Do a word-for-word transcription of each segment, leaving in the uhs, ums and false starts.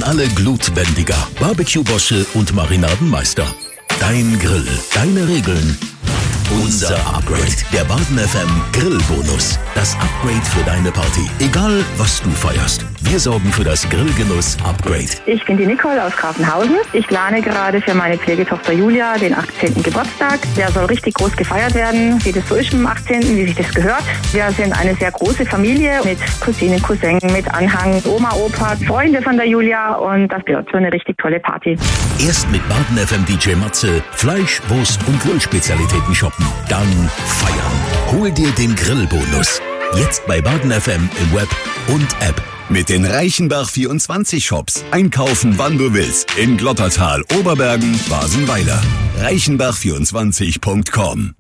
alle Glutbändiger, Barbecue-Bosche und Marinadenmeister. Dein Grill, deine Regeln. Unser Upgrade. Der Baden F M Grillbonus. Das Upgrade für deine Party. Egal, was du feierst. Wir sorgen für das Grillgenuss-Upgrade. Ich bin die Nicole aus Grafenhausen. Ich plane gerade für meine Pflegetochter Julia den achtzehnten Geburtstag. Der soll richtig groß gefeiert werden, wie das so ist am achtzehnten, wie sich das gehört. Wir sind eine sehr große Familie mit Cousinen, Cousin, mit Anhang, Oma, Opa, Freunde von der Julia und das wird so eine richtig tolle Party. Erst mit Baden F M D J Matze Fleisch, Wurst und Grillspezialitäten shoppen. Dann feiern. Hol dir den Grillbonus. Jetzt bei Baden F M im Web und App. Mit den Reichenbach vierundzwanzig Shops. Einkaufen, wann du willst. In Glottertal, Oberbergen, Basenweiler. reichenbach vierundzwanzig punkt com.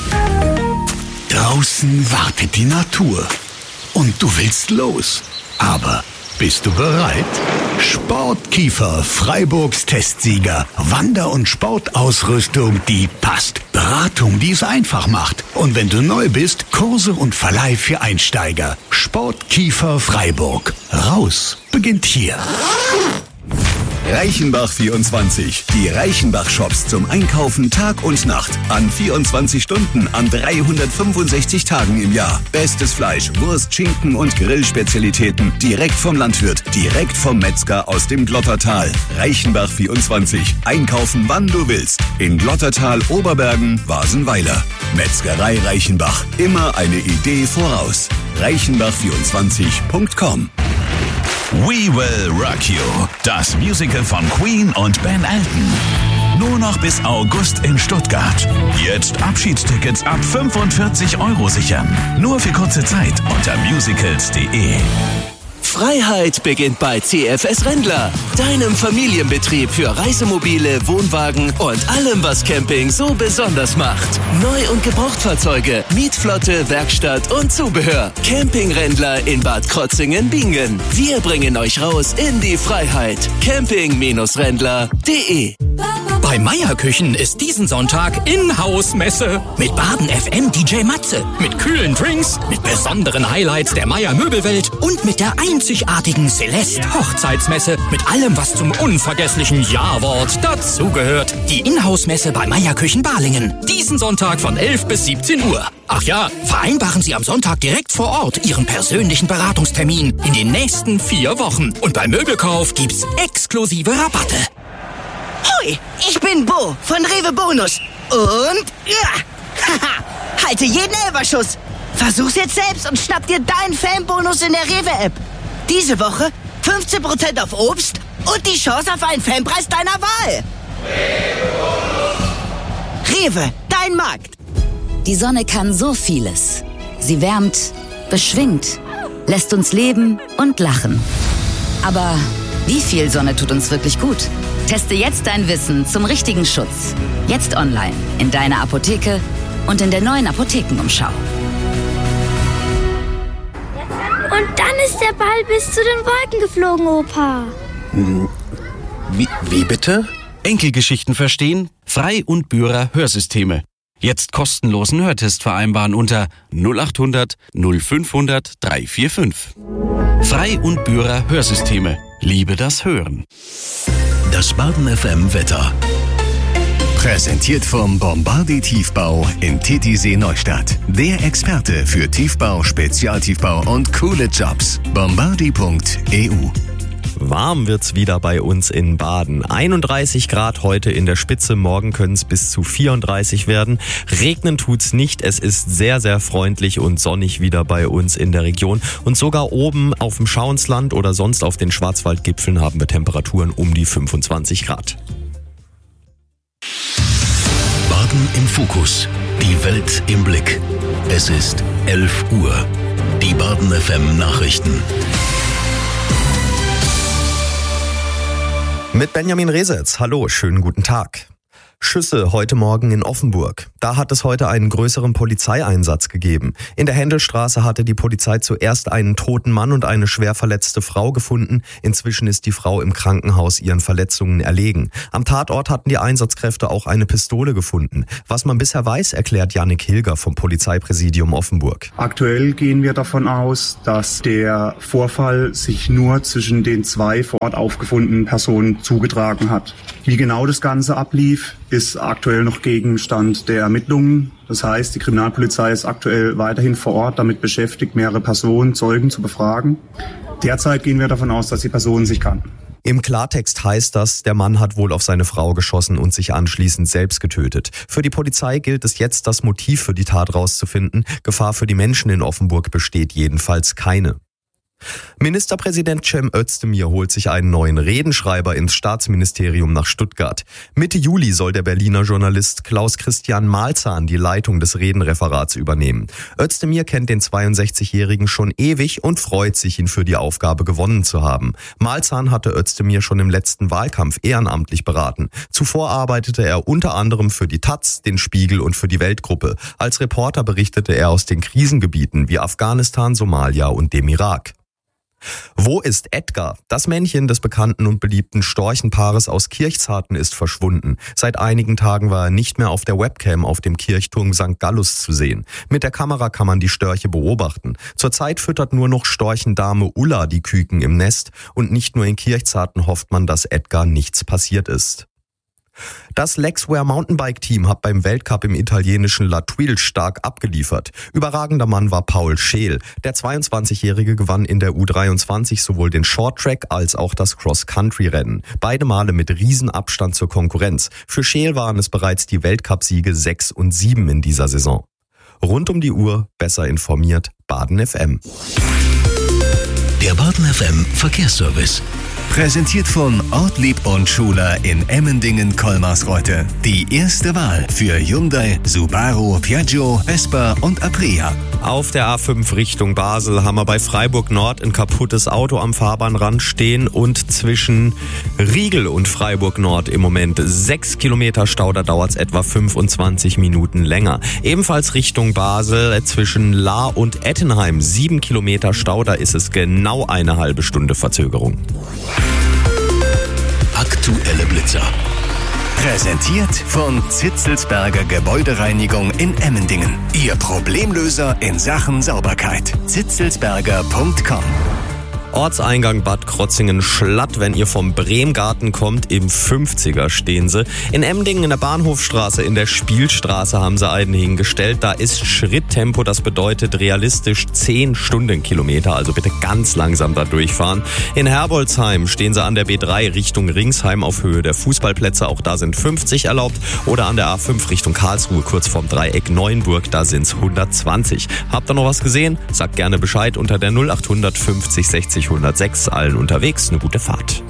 Draußen wartet die Natur. Und du willst los. Aber bist du bereit? Sportkiefer, Freiburgs Testsieger. Wander- und Sportausrüstung, die passt. Beratung, die es einfach macht. Und wenn du neu bist, Kurse und Verleih für Einsteiger. Sportkiefer Freiburg. Raus beginnt hier. Reichenbach vierundzwanzig. Die Reichenbach-Shops zum Einkaufen Tag und Nacht. An vierundzwanzig Stunden, an dreihundertfünfundsechzig Tagen im Jahr. Bestes Fleisch, Wurst, Schinken und Grillspezialitäten. Direkt vom Landwirt, direkt vom Metzger aus dem Glottertal. Reichenbach vierundzwanzig. Einkaufen, wann du willst. In Glottertal, Oberbergen, Basenweiler. Metzgerei Reichenbach. Immer eine Idee voraus. reichenbach vierundzwanzig punkt com. We Will Rock You, das Musical von Queen und Ben Elton. Nur noch bis August in Stuttgart. Jetzt Abschiedstickets ab fünfundvierzig Euro sichern. Nur für kurze Zeit unter musicals punkt de. Freiheit beginnt bei C F S Rendler, deinem Familienbetrieb für Reisemobile, Wohnwagen und allem, was Camping so besonders macht. Neu- und Gebrauchtfahrzeuge, Mietflotte, Werkstatt und Zubehör. Camping Rendler in Bad Krotzingen-Bingen. Wir bringen euch raus in die Freiheit. camping Rendler punkt de. Bei Meier Küchen ist diesen Sonntag Inhouse-Messe mit Baden F M D J Matze, mit kühlen Drinks, mit besonderen Highlights der Meier Möbelwelt und mit der einzigartigen Celeste Hochzeitsmesse mit allem, was zum unvergesslichen Ja-Wort dazugehört. Die Inhouse-Messe bei Meier Küchen Balingen. Diesen Sonntag von elf bis siebzehn Uhr. Ach ja, vereinbaren Sie am Sonntag direkt vor Ort Ihren persönlichen Beratungstermin in den nächsten vier Wochen. Und beim Möbelkauf gibt's exklusive Rabatte. Hoi, ich bin Bo von Rewe Bonus. Und ja, haha, halte jeden Elferschuss. Versuch's jetzt selbst und schnapp dir deinen Fanbonus in der Rewe-App. Diese Woche fünfzehn Prozent auf Obst und die Chance auf einen Fanpreis deiner Wahl. Rewe, dein Markt. Die Sonne kann so vieles. Sie wärmt, beschwingt, lässt uns leben und lachen. Aber wie viel Sonne tut uns wirklich gut? Teste jetzt dein Wissen zum richtigen Schutz. Jetzt online, in deiner Apotheke und in der neuen Apothekenumschau. Und dann ist der Ball bis zu den Wolken geflogen, Opa. Wie, wie bitte? Enkelgeschichten verstehen? Frei und Bührer Hörsysteme. Jetzt kostenlosen Hörtest vereinbaren unter null acht hundert null fünfhundert drei vier fünf. Frei und Bührer Hörsysteme. Liebe das Hören. Das Baden F M Wetter. Präsentiert vom Bombardier Tiefbau in Titisee Neustadt. Der Experte für Tiefbau, Spezialtiefbau und coole Jobs. bombardier punkt e u. Warm wird's wieder bei uns in Baden. einunddreißig Grad heute in der Spitze, morgen können es bis zu vierunddreißig werden. Regnen tut's nicht, es ist sehr, sehr freundlich und sonnig wieder bei uns in der Region. Und sogar oben auf dem Schauinsland oder sonst auf den Schwarzwaldgipfeln haben wir Temperaturen um die fünfundzwanzig Grad. Baden im Fokus, die Welt im Blick. Es ist elf Uhr. Die Baden F M Nachrichten. Mit Benjamin Resetz. Hallo, schönen guten Tag. Schüsse heute Morgen in Offenburg. Da hat es heute einen größeren Polizeieinsatz gegeben. In der Händelstraße hatte die Polizei zuerst einen toten Mann und eine schwer verletzte Frau gefunden. Inzwischen ist die Frau im Krankenhaus ihren Verletzungen erlegen. Am Tatort hatten die Einsatzkräfte auch eine Pistole gefunden. Was man bisher weiß, erklärt Jannik Hilger vom Polizeipräsidium Offenburg. Aktuell gehen wir davon aus, dass der Vorfall sich nur zwischen den zwei vor Ort aufgefundenen Personen zugetragen hat. Wie genau das Ganze ablief, ist aktuell noch Gegenstand der Ermittlungen. Das heißt, die Kriminalpolizei ist aktuell weiterhin vor Ort damit beschäftigt, mehrere Personen, Zeugen zu befragen. Derzeit gehen wir davon aus, dass die Personen sich kannten. Im Klartext heißt das, der Mann hat wohl auf seine Frau geschossen und sich anschließend selbst getötet. Für die Polizei gilt es jetzt, das Motiv für die Tat rauszufinden. Gefahr für die Menschen in Offenburg besteht jedenfalls keine. Ministerpräsident Cem Özdemir holt sich einen neuen Redenschreiber ins Staatsministerium nach Stuttgart. Mitte Juli soll der Berliner Journalist Klaus-Christian Malzahn die Leitung des Redenreferats übernehmen. Özdemir kennt den zweiundsechzigjährigen schon ewig und freut sich, ihn für die Aufgabe gewonnen zu haben. Malzahn hatte Özdemir schon im letzten Wahlkampf ehrenamtlich beraten. Zuvor arbeitete er unter anderem für die Taz, den Spiegel und für die Weltgruppe. Als Reporter berichtete er aus den Krisengebieten wie Afghanistan, Somalia und dem Irak. Wo ist Edgar? Das Männchen des bekannten und beliebten Storchenpaares aus Kirchzarten ist verschwunden. Seit einigen Tagen war er nicht mehr auf der Webcam auf dem Kirchturm Sankt Gallus zu sehen. Mit der Kamera kann man die Störche beobachten. Zurzeit füttert nur noch Storchendame Ulla die Küken im Nest und nicht nur in Kirchzarten hofft man, dass Edgar nichts passiert ist. Das Lexware Mountainbike-Team hat beim Weltcup im italienischen La Thuile stark abgeliefert. Überragender Mann war Paul Scheel. Der zweiundzwanzigjährige gewann in der U dreiundzwanzig sowohl den Shorttrack als auch das Cross-Country-Rennen. Beide Male mit Riesenabstand zur Konkurrenz. Für Scheel waren es bereits die Weltcup-Siege sechs und sieben in dieser Saison. Rund um die Uhr, besser informiert, Baden F M. Der Baden F M Verkehrsservice. Präsentiert von Ortlieb und Schuler in Emmendingen-Kolmarsreuth. Die erste Wahl für Hyundai, Subaru, Piaggio, Vespa und Aprilia. Auf der A fünf Richtung Basel haben wir bei Freiburg Nord ein kaputtes Auto am Fahrbahnrand stehen und zwischen Riegel und Freiburg Nord im Moment sechs Kilometer Stau, da dauert es etwa fünfundzwanzig Minuten länger. Ebenfalls Richtung Basel zwischen Lahr und Ettenheim sieben Kilometer Stau, da ist es genau eine halbe Stunde Verzögerung. Aktuelle Blitzer. Präsentiert von Zitzelsberger Gebäudereinigung in Emmendingen. Ihr Problemlöser in Sachen Sauberkeit. zitzelsberger punkt com. Ortseingang Bad Krotzingen-Schlatt, wenn ihr vom Bremgarten kommt, im fünfziger stehen sie. In Emmendingen in der Bahnhofstraße, in der Spielstraße haben sie einen hingestellt. Da ist Schritttempo, das bedeutet realistisch zehn Stundenkilometer, also bitte ganz langsam da durchfahren. In Herbolzheim stehen sie an der B drei Richtung Ringsheim auf Höhe der Fußballplätze, auch da sind fünfzig erlaubt. Oder an der A fünf Richtung Karlsruhe, kurz vorm Dreieck Neuenburg, da sind's hundertzwanzig. Habt ihr noch was gesehen? Sagt gerne Bescheid unter der null acht fünfzig sechzig hundertsechs, allen unterwegs, eine gute Fahrt.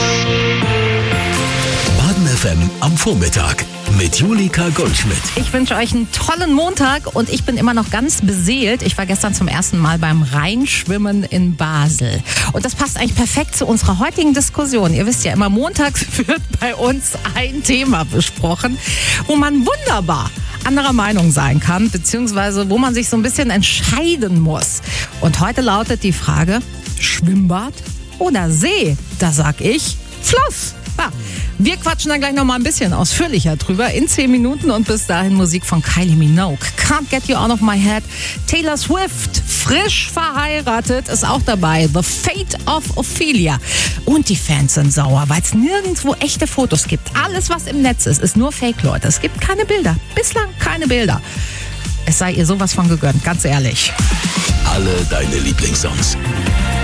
Baden F M am Vormittag mit Julika Goldschmidt. Ich wünsche euch einen tollen Montag und ich bin immer noch ganz beseelt. Ich war gestern zum ersten Mal beim Rheinschwimmen in Basel. Und das passt eigentlich perfekt zu unserer heutigen Diskussion. Ihr wisst ja immer, montags wird bei uns ein Thema besprochen, wo man wunderbar anderer Meinung sein kann, beziehungsweise wo man sich so ein bisschen entscheiden muss. Und heute lautet die Frage, Schwimmbad oder See? Da sag ich Fluss. Ja. Wir quatschen dann gleich noch mal ein bisschen ausführlicher drüber in zehn Minuten und bis dahin Musik von Kylie Minogue. Can't Get You Out of My Head. Taylor Swift, frisch verheiratet, ist auch dabei. The Fate of Ophelia. Und die Fans sind sauer, weil es nirgendwo echte Fotos gibt. Alles, was im Netz ist, ist nur Fake, Leute. Es gibt keine Bilder. Bislang keine Bilder. Es sei ihr sowas von gegönnt, ganz ehrlich. Alle deine Lieblingssongs.